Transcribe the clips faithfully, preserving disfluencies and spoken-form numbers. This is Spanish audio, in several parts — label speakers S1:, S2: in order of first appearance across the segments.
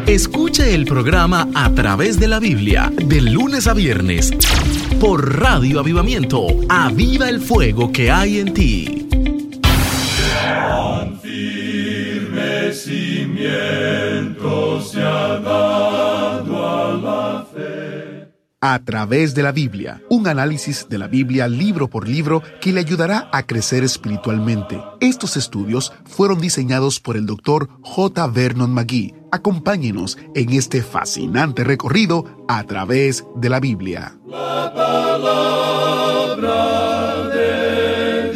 S1: Escuche el programa A Través de la Biblia, de lunes a viernes, por Radio Avivamiento. Aviva el fuego que hay en ti.
S2: Tan firme cimiento se ha dado a la fe.
S3: A Través de la Biblia, un análisis de la Biblia libro por libro que le ayudará a crecer espiritualmente. Estos estudios fueron diseñados por el doctor J. Vernon McGee. Acompáñenos en este fascinante recorrido a través de la Biblia.
S2: La palabra de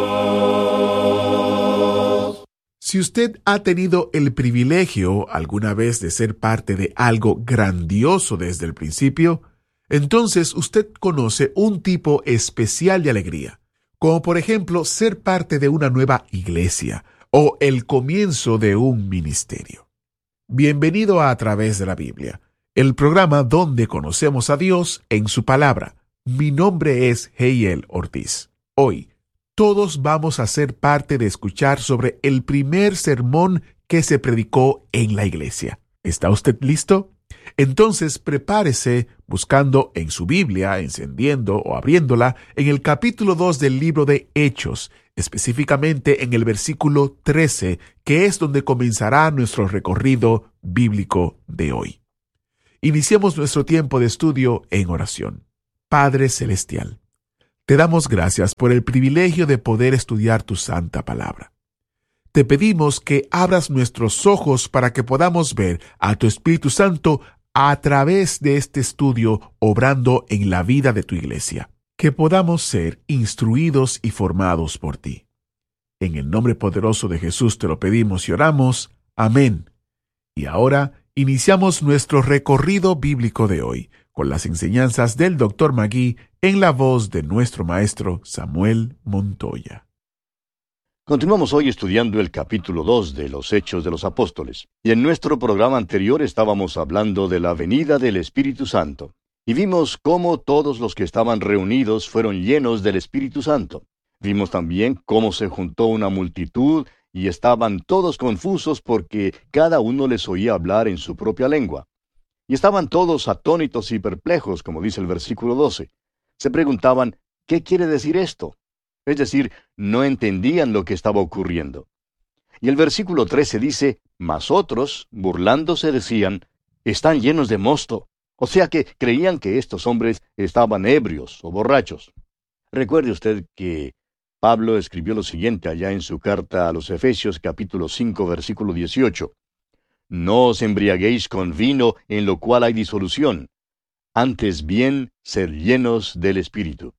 S2: Dios.
S3: Si usted ha tenido el privilegio alguna vez de ser parte de algo grandioso desde el principio, entonces usted conoce un tipo especial de alegría, como por ejemplo ser parte de una nueva iglesia o el comienzo de un ministerio. Bienvenido a A Través de la Biblia, el programa donde conocemos a Dios en su palabra. Mi nombre es Heiel Ortiz. Hoy, todos vamos a ser parte de escuchar sobre el primer sermón que se predicó en la iglesia. ¿Está usted listo? Entonces prepárese buscando en su Biblia, encendiendo o abriéndola en el capítulo dos del libro de Hechos, específicamente en el versículo trece, que es donde comenzará nuestro recorrido bíblico de hoy. Iniciemos nuestro tiempo de estudio en oración. Padre Celestial, te damos gracias por el privilegio de poder estudiar tu santa palabra. Te pedimos que abras nuestros ojos para que podamos ver a tu Espíritu Santo a través de este estudio obrando en la vida de tu iglesia. Que podamos ser instruidos y formados por ti. En el nombre poderoso de Jesús te lo pedimos y oramos. Amén. Y ahora iniciamos nuestro recorrido bíblico de hoy con las enseñanzas del doctor McGee en la voz de nuestro maestro Samuel Montoya.
S4: Continuamos hoy estudiando el capítulo dos de los Hechos de los Apóstoles. Y en nuestro programa anterior estábamos hablando de la venida del Espíritu Santo. Y vimos cómo todos los que estaban reunidos fueron llenos del Espíritu Santo. Vimos también cómo se juntó una multitud y estaban todos confusos porque cada uno les oía hablar en su propia lengua. Y estaban todos atónitos y perplejos, como dice el versículo doce. Se preguntaban, ¿qué quiere decir esto? Es decir, no entendían lo que estaba ocurriendo. Y el versículo trece dice, mas otros, burlándose, decían, están llenos de mosto. O sea que creían que estos hombres estaban ebrios o borrachos. Recuerde usted que Pablo escribió lo siguiente allá en su carta a los Efesios capítulo cinco versículo dieciocho. No os embriaguéis con vino en lo cual hay disolución, antes bien sed llenos del Espíritu.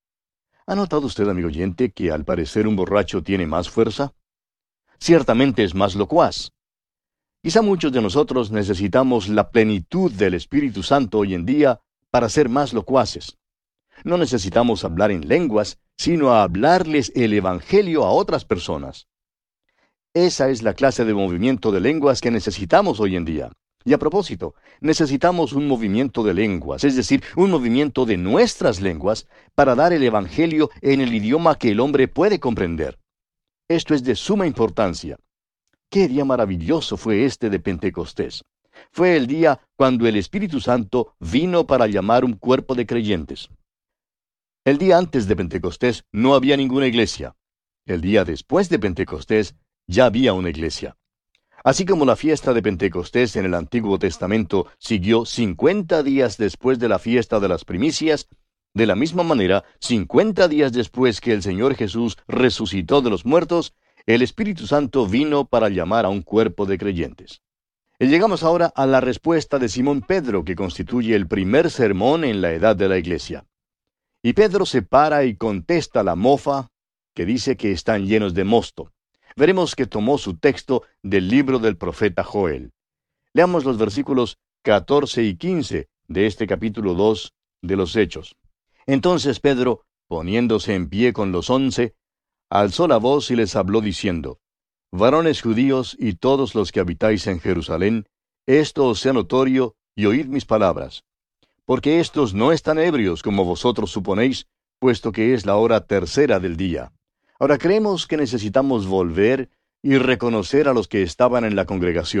S4: ¿Ha notado usted, amigo oyente, que al parecer un borracho tiene más fuerza? Ciertamente es más locuaz. Quizá muchos de nosotros necesitamos la plenitud del Espíritu Santo hoy en día para ser más locuaces. No necesitamos hablar en lenguas, sino a hablarles el Evangelio a otras personas. Esa es la clase de movimiento de lenguas que necesitamos hoy en día. Y a propósito, necesitamos un movimiento de lenguas, es decir, un movimiento de nuestras lenguas, para dar el Evangelio en el idioma que el hombre puede comprender. Esto es de suma importancia. ¡Qué día maravilloso fue este de Pentecostés! Fue el día cuando el Espíritu Santo vino para llamar un cuerpo de creyentes. El día antes de Pentecostés no había ninguna iglesia. El día después de Pentecostés ya había una iglesia. Así como la fiesta de Pentecostés en el Antiguo Testamento siguió cincuenta días después de la fiesta de las primicias, de la misma manera, cincuenta días después que el Señor Jesús resucitó de los muertos, el Espíritu Santo vino para llamar a un cuerpo de creyentes. Y llegamos ahora a la respuesta de Simón Pedro, que constituye el primer sermón en la edad de la iglesia. Y Pedro se para y contesta la mofa, que dice que están llenos de mosto. Veremos que tomó su texto del libro del profeta Joel. Leamos los versículos catorce y quince de este capítulo dos de los Hechos. Entonces Pedro, poniéndose en pie con los once, alzó la voz y les habló diciendo, varones judíos y todos los que habitáis en Jerusalén, esto os sea notorio y oíd mis palabras. Porque éstos no están ebrios como vosotros suponéis, puesto que es la hora tercera del día. Ahora creemos que necesitamos volver y reconocer a los que estaban en la congregación.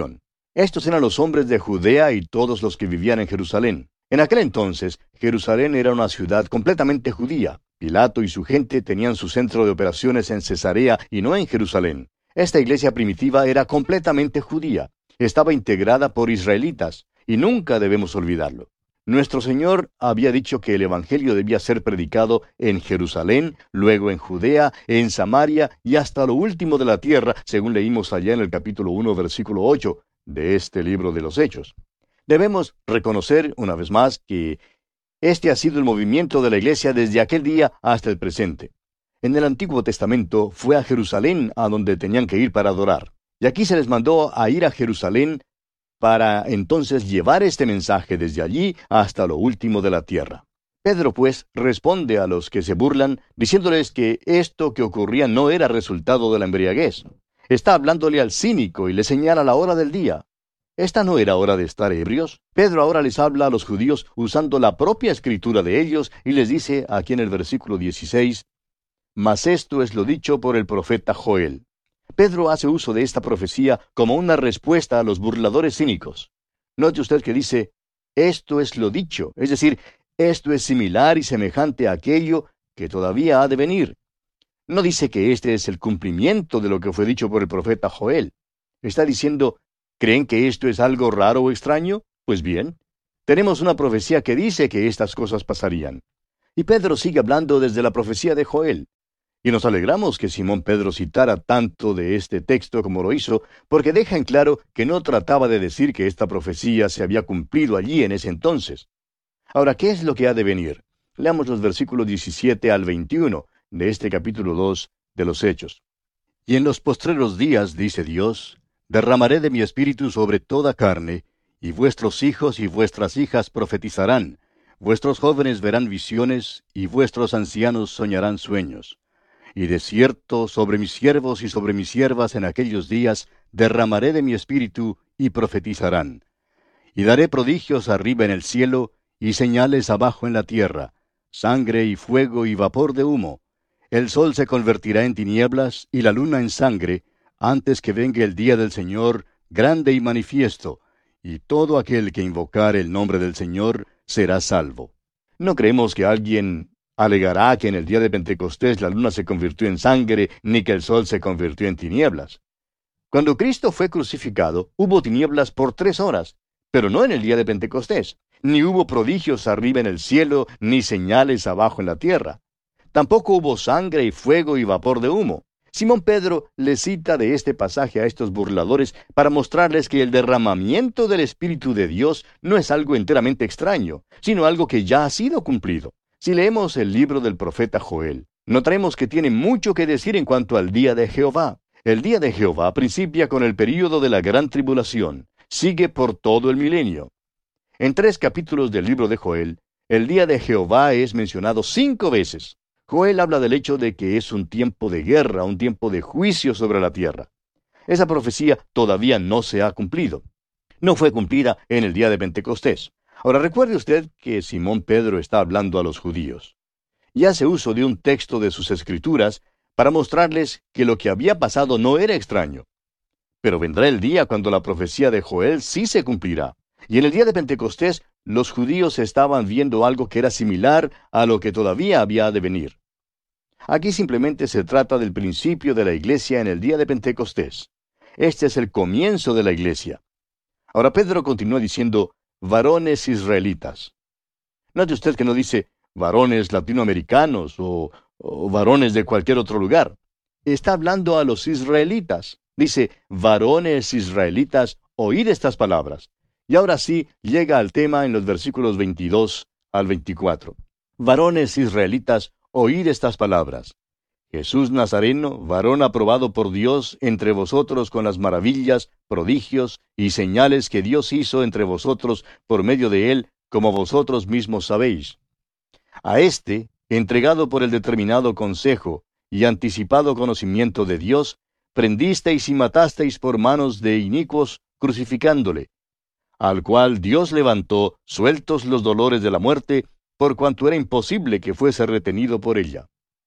S4: Estos eran los hombres de Judea y todos los que vivían en Jerusalén. En aquel entonces, Jerusalén era una ciudad completamente judía. Pilato y su gente tenían su centro de operaciones en Cesarea y no en Jerusalén. Esta iglesia primitiva era completamente judía. Estaba integrada por israelitas, y nunca debemos olvidarlo. Nuestro Señor había dicho que el Evangelio debía ser predicado en Jerusalén, luego en Judea, en Samaria y hasta lo último de la tierra, según leímos allá en el capítulo uno, versículo ocho de este libro de los Hechos. Debemos reconocer, una vez más, que este ha sido el movimiento de la iglesia desde aquel día hasta el presente. En el Antiguo Testamento fue a Jerusalén a donde tenían que ir para adorar. Y aquí se les mandó a ir a Jerusalén para entonces llevar este mensaje desde allí hasta lo último de la tierra. Pedro, pues, responde a los que se burlan, diciéndoles que esto que ocurría no era resultado de la embriaguez. Está hablándole al cínico y le señala la hora del día. ¿Esta no era hora de estar ebrios? Pedro ahora les habla a los judíos usando la propia escritura de ellos y les dice aquí en el versículo dieciséis, «Mas esto es lo dicho por el profeta Joel». Pedro hace uso de esta profecía como una respuesta a los burladores cínicos. Note usted que dice, esto es lo dicho, es decir, esto es similar y semejante a aquello que todavía ha de venir. No dice que este es el cumplimiento de lo que fue dicho por el profeta Joel. Está diciendo, ¿creen que esto es algo raro o extraño? Pues bien, tenemos una profecía que dice que estas cosas pasarían. Y Pedro sigue hablando desde la profecía de Joel. Y nos alegramos que Simón Pedro citara tanto de este texto como lo hizo, porque deja en claro que no trataba de decir que esta profecía se había cumplido allí en ese entonces. Ahora, ¿qué es lo que ha de venir? Leamos los versículos diecisiete al veintiuno de este capítulo dos de los Hechos. Y en los postreros días, dice Dios, derramaré de mi espíritu sobre toda carne, y vuestros hijos y vuestras hijas profetizarán, vuestros jóvenes verán visiones, y vuestros ancianos soñarán sueños. Y de cierto, sobre mis siervos y sobre mis siervas en aquellos días, derramaré de mi espíritu, y profetizarán. Y daré prodigios arriba en el cielo, y señales abajo en la tierra, sangre y fuego y vapor de humo. El sol se convertirá en tinieblas, y la luna en sangre, antes que venga el día del Señor, grande y manifiesto, y todo aquel que invocare el nombre del Señor será salvo. No creemos que alguien alegará que en el día de Pentecostés la luna se convirtió en sangre, ni que el sol se convirtió en tinieblas. Cuando Cristo fue crucificado, hubo tinieblas por tres horas, pero no en el día de Pentecostés. Ni hubo prodigios arriba en el cielo, ni señales abajo en la tierra. Tampoco hubo sangre y fuego y vapor de humo. Simón Pedro le cita de este pasaje a estos burladores para mostrarles que el derramamiento del Espíritu de Dios no es algo enteramente extraño, sino algo que ya ha sido cumplido. Si leemos el libro del profeta Joel, notaremos que tiene mucho que decir en cuanto al día de Jehová. El día de Jehová principia con el período de la gran tribulación, sigue por todo el milenio. En tres capítulos del libro de Joel, el día de Jehová es mencionado cinco veces. Joel habla del hecho de que es un tiempo de guerra, un tiempo de juicio sobre la tierra. Esa profecía todavía no se ha cumplido. No fue cumplida en el día de Pentecostés. Ahora recuerde usted que Simón Pedro está hablando a los judíos. Y hace uso de un texto de sus escrituras para mostrarles que lo que había pasado no era extraño. Pero vendrá el día cuando la profecía de Joel sí se cumplirá. Y en el día de Pentecostés, los judíos estaban viendo algo que era similar a lo que todavía había de venir. Aquí simplemente se trata del principio de la iglesia en el día de Pentecostés. Este es el comienzo de la iglesia. Ahora Pedro continúa diciendo, varones israelitas. Note usted que no dice varones latinoamericanos o, o varones de cualquier otro lugar. Está hablando a los israelitas. Dice, varones israelitas, oíd estas palabras. Y ahora sí, llega al tema en los versículos veintidós al veinticuatro. Varones israelitas, oíd estas palabras. Jesús Nazareno, varón aprobado por Dios entre vosotros con las maravillas, prodigios y señales que Dios hizo entre vosotros por medio de él, como vosotros mismos sabéis. A éste, entregado por el determinado consejo y anticipado conocimiento de Dios, prendisteis y matasteis por manos de inicuos, crucificándole, al cual Dios levantó, sueltos los dolores de la muerte, por cuanto era imposible que fuese retenido por ella.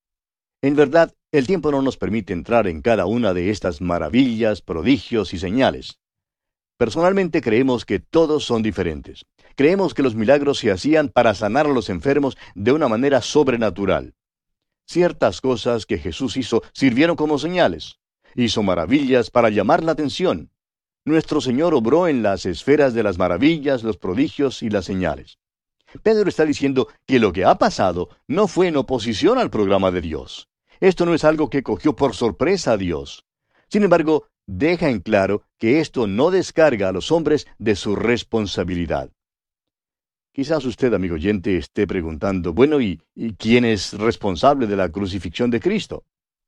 S4: En verdad, el tiempo no nos permite entrar en cada una de estas maravillas, prodigios y señales. Personalmente creemos que todos son diferentes. Creemos que los milagros se hacían para sanar a los enfermos de una manera sobrenatural. Ciertas cosas que Jesús hizo sirvieron como señales. Hizo maravillas para llamar la atención. Nuestro Señor obró en las esferas de las maravillas, los prodigios y las señales. Pedro está diciendo que lo que ha pasado no fue en oposición al programa de Dios. Esto no es algo que cogió por sorpresa a Dios. Sin embargo, deja en claro que esto no descarga a los hombres de su responsabilidad. Quizás usted, amigo oyente, esté preguntando, bueno, ¿y, ¿y quién es responsable de la crucifixión de Cristo?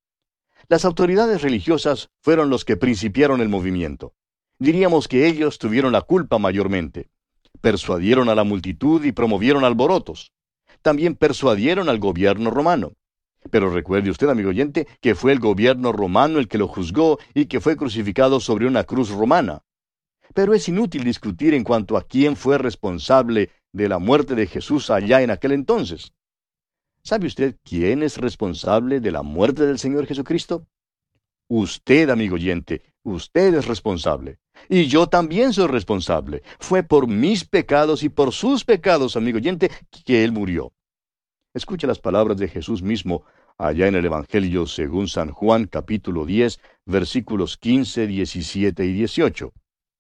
S4: Las autoridades religiosas fueron los que principiaron el movimiento. Diríamos que ellos tuvieron la culpa mayormente. Persuadieron a la multitud y promovieron alborotos. También persuadieron al gobierno romano. Pero recuerde usted, amigo oyente, que fue el gobierno romano el que lo juzgó y que fue crucificado sobre una cruz romana. Pero es inútil discutir en cuanto a quién fue responsable de la muerte de Jesús allá en aquel entonces. ¿Sabe usted quién es responsable de la muerte del Señor Jesucristo? Usted, amigo oyente, usted es responsable. Y yo también soy responsable. Fue por mis pecados y por sus pecados, amigo oyente, que Él murió. Escuche las palabras de Jesús mismo allá en el Evangelio según San Juan, capítulo diez, versículos quince, diecisiete y dieciocho.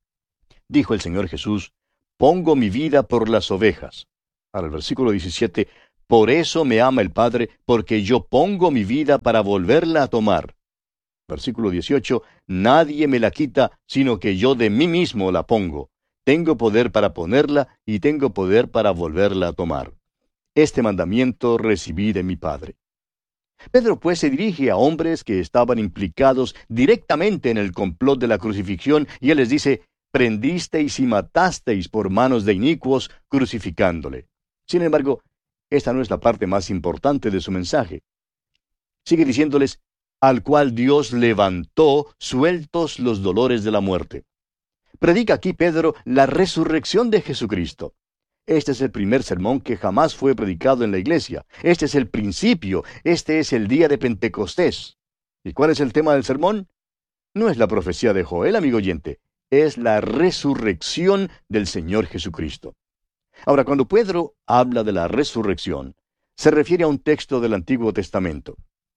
S4: Dijo el Señor Jesús, pongo mi vida por las ovejas. Ahora el versículo diecisiete, por eso me ama el Padre, porque yo pongo mi vida para volverla a tomar. Versículo dieciocho, nadie me la quita, sino que yo de mí mismo la pongo. Tengo poder para ponerla y tengo poder para volverla a tomar. Este mandamiento recibí de mi Padre. Pedro pues se dirige a hombres que estaban implicados directamente en el complot de la crucifixión y él les dice, prendisteis y matasteis por manos de inicuos crucificándole. Sin embargo, esta no es la parte más importante de su mensaje. Sigue diciéndoles, al cual Dios levantó sueltos los dolores de la muerte. Predica aquí Pedro la resurrección de Jesucristo. Este es el primer sermón que jamás fue predicado en la iglesia. Este es el principio. Este es el día de Pentecostés. ¿Y cuál es el tema del sermón? No es la profecía de Joel, amigo oyente. Es la resurrección del Señor Jesucristo. Ahora, cuando Pedro habla de la resurrección, se refiere a un texto del Antiguo Testamento.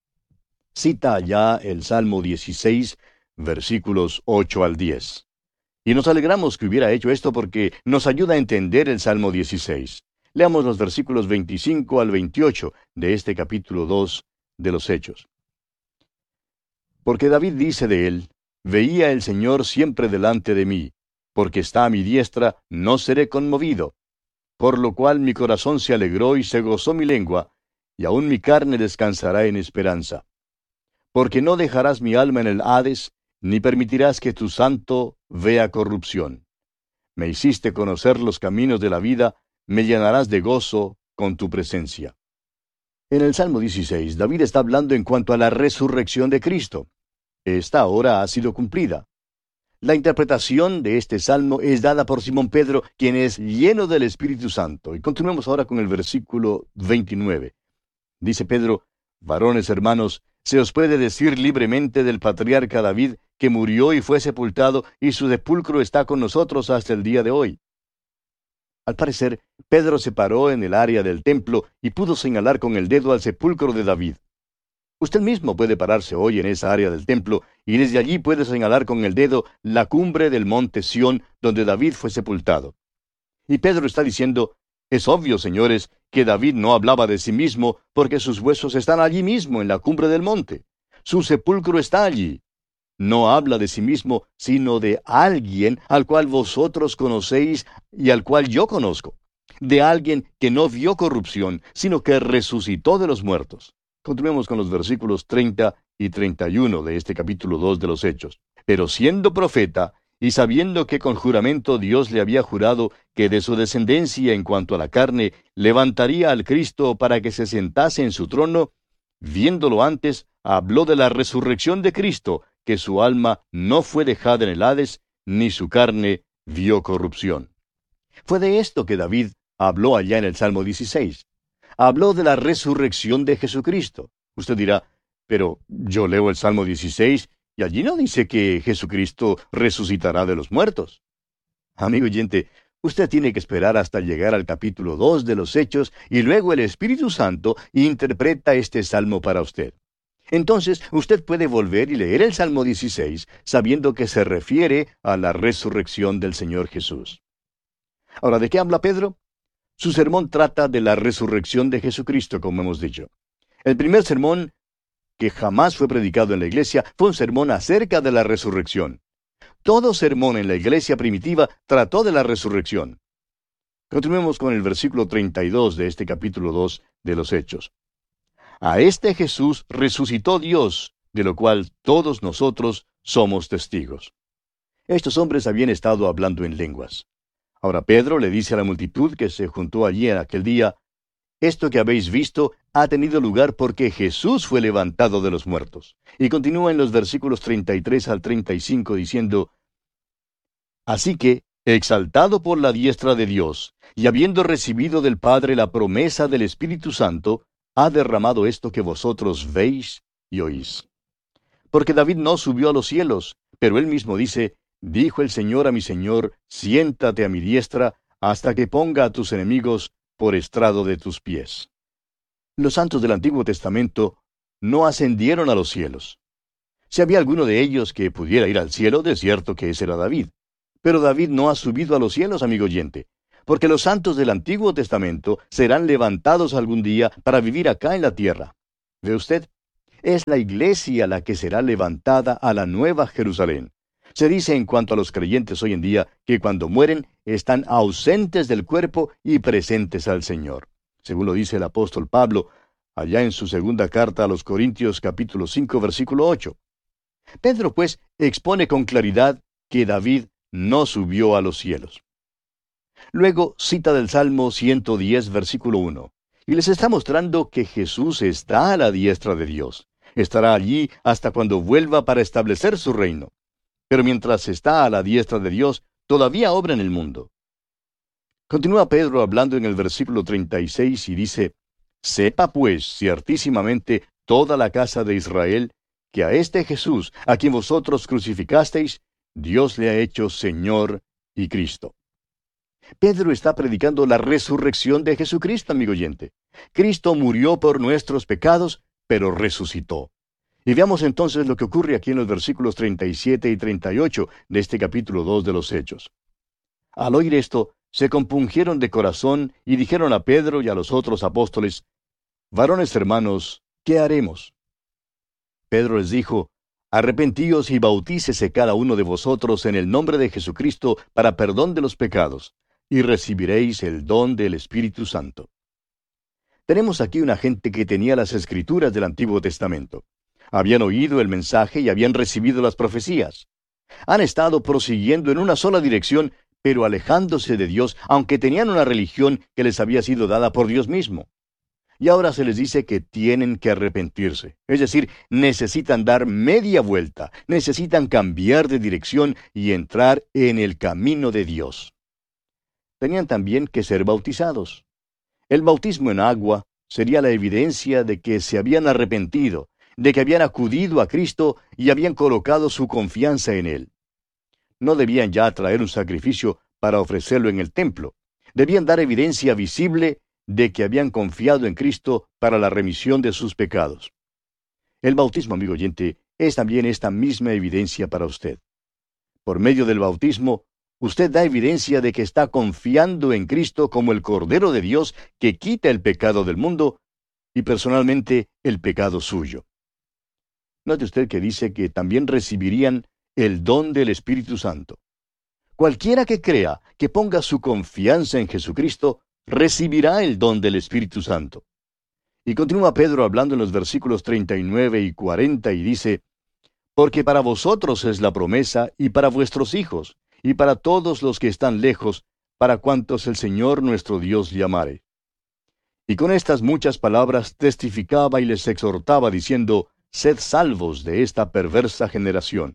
S4: Cita allá el Salmo dieciséis, versículos ocho al diez. Y nos alegramos que hubiera hecho esto porque nos ayuda a entender el Salmo dieciséis. Leamos los versículos veinticinco al veintiocho de este capítulo dos de los Hechos. Porque David dice de él, veía el Señor siempre delante de mí, porque está a mi diestra, no seré conmovido. Por lo cual mi corazón se alegró y se gozó mi lengua, y aun mi carne descansará en esperanza. Porque no dejarás mi alma en el Hades, ni permitirás que tu santo vea corrupción. Me hiciste conocer los caminos de la vida, me llenarás de gozo con tu presencia. En el Salmo dieciséis, David está hablando en cuanto a la resurrección de Cristo. Esta ahora ha sido cumplida. La interpretación de este salmo es dada por Simón Pedro, quien es lleno del Espíritu Santo. Y continuemos ahora con el versículo veintinueve. Dice Pedro, varones hermanos, se os puede decir libremente del patriarca David, que murió y fue sepultado, y su sepulcro está con nosotros hasta el día de hoy. Al parecer, Pedro se paró en el área del templo y pudo señalar con el dedo al sepulcro de David. Usted mismo puede pararse hoy en esa área del templo y desde allí puede señalar con el dedo la cumbre del monte Sión donde David fue sepultado. Y Pedro está diciendo, es obvio, señores, que David no hablaba de sí mismo porque sus huesos están allí mismo en la cumbre del monte. Su sepulcro está allí. No habla de sí mismo, sino de alguien al cual vosotros conocéis y al cual yo conozco. De alguien que no vio corrupción, sino que resucitó de los muertos. Continuemos con los versículos treinta y treinta y uno de este capítulo dos de los Hechos. Pero siendo profeta, y sabiendo que con juramento Dios le había jurado que de su descendencia en cuanto a la carne levantaría al Cristo para que se sentase en su trono, viéndolo antes, habló de la resurrección de Cristo, que su alma no fue dejada en el Hades, ni su carne vio corrupción. Fue de esto que David habló allá en el Salmo dieciséis. Habló de la resurrección de Jesucristo. Usted dirá, pero yo leo el Salmo dieciséis y allí no dice que Jesucristo resucitará de los muertos. Amigo oyente, usted tiene que esperar hasta llegar al capítulo dos de los Hechos y luego el Espíritu Santo interpreta este salmo para usted. Entonces, usted puede volver y leer el Salmo dieciséis, sabiendo que se refiere a la resurrección del Señor Jesús. Ahora, ¿de qué habla Pedro? Su sermón trata de la resurrección de Jesucristo, como hemos dicho. El primer sermón que jamás fue predicado en la iglesia fue un sermón acerca de la resurrección. Todo sermón en la iglesia primitiva trató de la resurrección. Continuemos con el versículo treinta y dos de este capítulo dos de los Hechos. A este Jesús resucitó Dios, de lo cual todos nosotros somos testigos. Estos hombres habían estado hablando en lenguas. Ahora Pedro le dice a la multitud que se juntó allí en aquel día, esto que habéis visto ha tenido lugar porque Jesús fue levantado de los muertos. Y continúa en los versículos treinta y tres al treinta y cinco diciendo, así que, exaltado por la diestra de Dios, y habiendo recibido del Padre la promesa del Espíritu Santo, ha derramado esto que vosotros veis y oís. Porque David no subió a los cielos, pero él mismo dice, dijo el Señor a mi Señor, siéntate a mi diestra, hasta que ponga a tus enemigos por estrado de tus pies. Los santos del Antiguo Testamento no ascendieron a los cielos. Si había alguno de ellos que pudiera ir al cielo, de cierto que ese era David. Pero David no ha subido a los cielos, amigo oyente, porque los santos del Antiguo Testamento serán levantados algún día para vivir acá en la tierra. ¿Ve usted? Es la iglesia la que será levantada a la nueva Jerusalén. Se dice en cuanto a los creyentes hoy en día que cuando mueren están ausentes del cuerpo y presentes al Señor. Según lo dice el apóstol Pablo, allá en su segunda carta a los Corintios capítulo cinco versículo ocho. Pedro pues expone con claridad que David no subió a los cielos. Luego cita del Salmo ciento diez versículo uno, y les está mostrando que Jesús está a la diestra de Dios. Estará allí hasta cuando vuelva para establecer su reino. Pero mientras está a la diestra de Dios, todavía obra en el mundo. Continúa Pedro hablando en el versículo treinta y seis y dice, sepa pues ciertísimamente toda la casa de Israel, que a este Jesús, a quien vosotros crucificasteis, Dios le ha hecho Señor y Cristo. Pedro está predicando la resurrección de Jesucristo, amigo oyente. Cristo murió por nuestros pecados, pero resucitó. Y veamos entonces lo que ocurre aquí en los versículos treinta y siete y treinta y ocho de este capítulo dos de los Hechos. Al oír esto, se compungieron de corazón y dijeron a Pedro y a los otros apóstoles, varones hermanos, ¿qué haremos? Pedro les dijo, arrepentíos y bautícese cada uno de vosotros en el nombre de Jesucristo para perdón de los pecados, y recibiréis el don del Espíritu Santo. Tenemos aquí una gente que tenía las escrituras del Antiguo Testamento. Habían oído el mensaje y habían recibido las profecías. Han estado prosiguiendo en una sola dirección, pero alejándose de Dios, aunque tenían una religión que les había sido dada por Dios mismo. Y ahora se les dice que tienen que arrepentirse. Es decir, necesitan dar media vuelta, necesitan cambiar de dirección y entrar en el camino de Dios. Tenían también que ser bautizados. El bautismo en agua sería la evidencia de que se habían arrepentido, de que habían acudido a Cristo y habían colocado su confianza en Él. No debían ya traer un sacrificio para ofrecerlo en el templo. Debían dar evidencia visible de que habían confiado en Cristo para la remisión de sus pecados. El bautismo, amigo oyente, es también esta misma evidencia para usted. Por medio del bautismo, usted da evidencia de que está confiando en Cristo como el Cordero de Dios que quita el pecado del mundo y personalmente el pecado suyo. Note usted que dice que también recibirían el don del Espíritu Santo. Cualquiera que crea, que ponga su confianza en Jesucristo, recibirá el don del Espíritu Santo. Y continúa Pedro hablando en los versículos treinta y nueve y cuarenta y dice, porque para vosotros es la promesa y para vuestros hijos, y para todos los que están lejos, para cuantos el Señor nuestro Dios llamare. Y con estas muchas palabras testificaba y les exhortaba diciendo, sed salvos de esta perversa generación.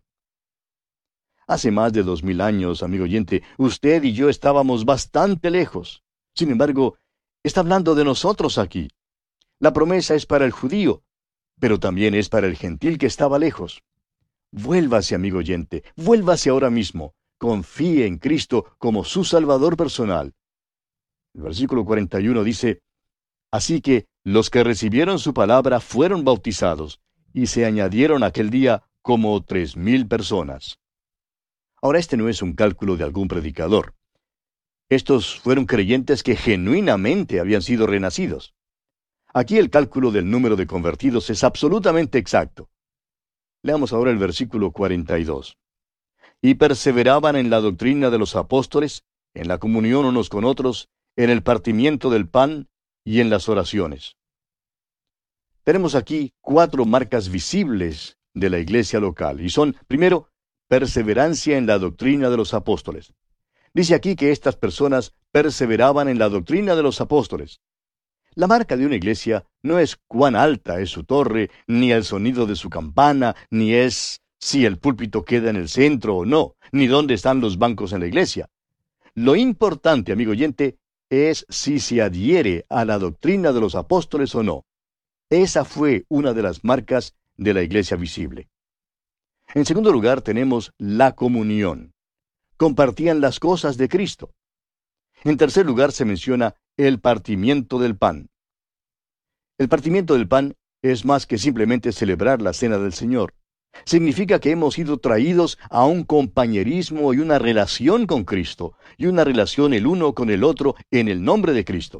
S4: Hace más de dos mil años, amigo oyente, usted y yo estábamos bastante lejos. Sin embargo, está hablando de nosotros aquí. La promesa es para el judío, pero también es para el gentil que estaba lejos. Vuélvase, amigo oyente, vuélvase ahora mismo. confíe en Cristo como su Salvador personal. El versículo cuarenta y uno dice, así que los que recibieron su palabra fueron bautizados, y se añadieron aquel día como tres mil personas. Ahora, este no es un cálculo de algún predicador. Estos fueron creyentes que genuinamente habían sido renacidos. Aquí el cálculo del número de convertidos es absolutamente exacto. Leamos ahora el versículo cuarenta y dos. Y perseveraban en la doctrina de los apóstoles, en la comunión unos con otros, en el partimiento del pan y en las oraciones. Tenemos aquí cuatro marcas visibles de la iglesia local, y son, primero, perseverancia en la doctrina de los apóstoles. Dice aquí que estas personas perseveraban en la doctrina de los apóstoles. La marca de una iglesia no es cuán alta es su torre, ni el sonido de su campana, ni es si el púlpito queda en el centro o no, ni dónde están los bancos en la iglesia. Lo importante, amigo oyente, es si se adhiere a la doctrina de los apóstoles o no. Esa fue una de las marcas de la iglesia visible. En segundo lugar, tenemos la comunión. Compartían las cosas de Cristo. En tercer lugar, se menciona el partimiento del pan. El partimiento del pan es más que simplemente celebrar la cena del Señor. Significa que hemos sido traídos a un compañerismo y una relación con Cristo, y una relación el uno con el otro en el nombre de Cristo.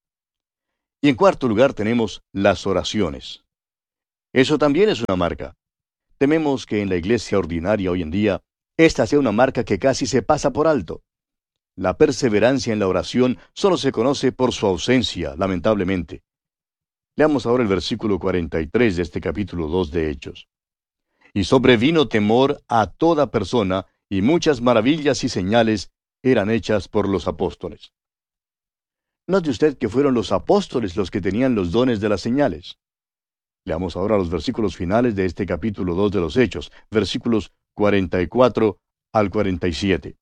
S4: Y en cuarto lugar tenemos las oraciones. Eso también es una marca. Tememos que en la iglesia ordinaria hoy en día, esta sea una marca que casi se pasa por alto. La perseverancia en la oración solo se conoce por su ausencia, lamentablemente. Leamos ahora el versículo cuarenta y tres de este capítulo dos de Hechos. Y sobrevino temor a toda persona, y muchas maravillas y señales eran hechas por los apóstoles. Note usted que fueron los apóstoles los que tenían los dones de las señales. Leamos ahora los versículos finales de este capítulo dos de los Hechos, versículos cuarenta y cuatro al cuarenta y siete.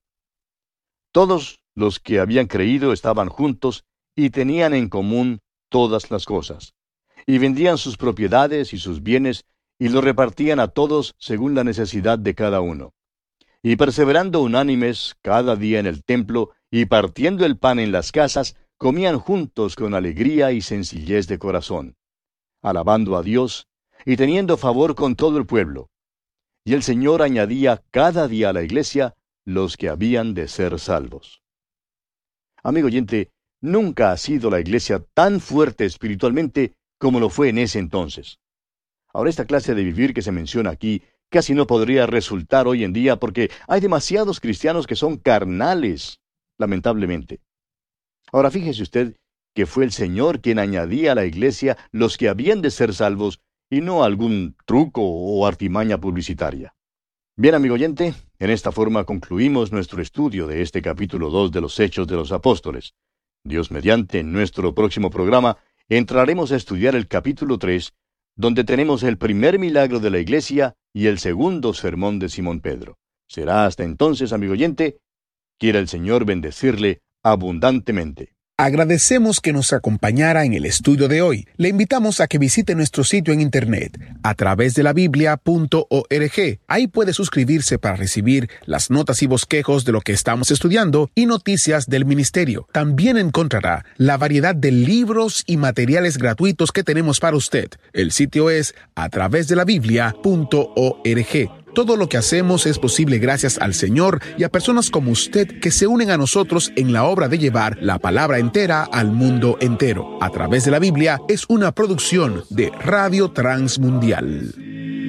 S4: Todos los que habían creído estaban juntos y tenían en común todas las cosas, y vendían sus propiedades y sus bienes y los repartían a todos según la necesidad de cada uno. Y perseverando unánimes cada día en el templo y partiendo el pan en las casas, comían juntos con alegría y sencillez de corazón, alabando a Dios y teniendo favor con todo el pueblo. Y el Señor añadía cada día a la iglesia los que habían de ser salvos. Amigo oyente, nunca ha sido la iglesia tan fuerte espiritualmente como lo fue en ese entonces. Ahora, esta clase de vivir que se menciona aquí casi no podría resultar hoy en día porque hay demasiados cristianos que son carnales, lamentablemente. Ahora, fíjese usted que fue el Señor quien añadía a la iglesia los que habían de ser salvos y no algún truco o artimaña publicitaria. Bien, amigo oyente, en esta forma concluimos nuestro estudio de este capítulo dos de los Hechos de los Apóstoles. Dios mediante, en nuestro próximo programa entraremos a estudiar el capítulo tres, donde tenemos el primer milagro de la iglesia y el segundo sermón de Simón Pedro. Será hasta entonces, amigo oyente, quiera el Señor bendecirle abundantemente.
S5: Agradecemos que nos acompañara en el estudio de hoy. Le invitamos a que visite nuestro sitio en internet a través de la biblia punto org. Ahí puede suscribirse para recibir las notas y bosquejos de lo que estamos estudiando y noticias del ministerio. También encontrará la variedad de libros y materiales gratuitos que tenemos para usted. El sitio es a través de la biblia punto org. Todo lo que hacemos es posible gracias al Señor y a personas como usted que se unen a nosotros en la obra de llevar la palabra entera al mundo entero. A través de la Biblia es una producción de Radio Transmundial.